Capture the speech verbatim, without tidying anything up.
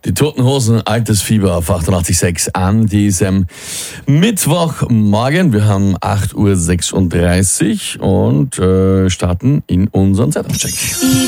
Die Toten Hosen, Altes Fieber auf achtundachtzig Komma sechs an diesem Mittwochmorgen. Wir haben acht Uhr sechsunddreißig und äh, starten in unseren Zeitungscheck.